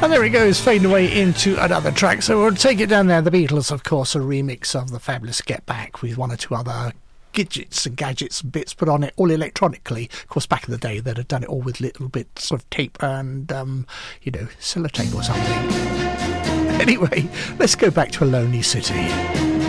And there it goes, fading away into another track. So we'll take it down there. The Beatles, of course, a remix of the fabulous Get Back with one or two other gadgets and bits put on it, all electronically. Of course, back in the day, they'd have done it all with little bits of tape and, sellotape or something. Anyway, let's go back to A Lonely City.